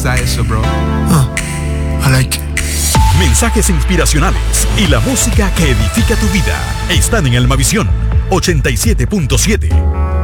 gusta eso, bro. I like it. Mensajes inspiracionales y la música que edifica tu vida están en Almavisión 87.7.